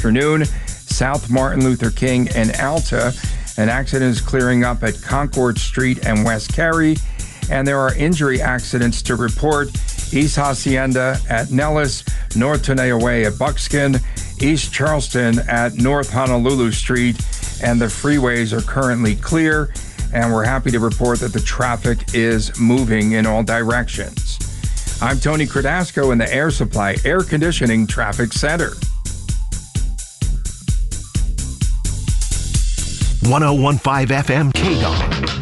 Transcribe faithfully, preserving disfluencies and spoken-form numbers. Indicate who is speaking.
Speaker 1: afternoon. South Martin Luther King and Alta. An accident is clearing up at Concord Street and West Cary. And there are injury accidents to report. East Hacienda at Nellis, North Tenaya Way at Buckskin, East Charleston at North Honolulu Street, and the freeways are currently clear, and we're happy to report that the traffic is moving in all directions. I'm Tony Cardasco in the Air Supply Air Conditioning Traffic Center.
Speaker 2: one oh one point five F M K D O N.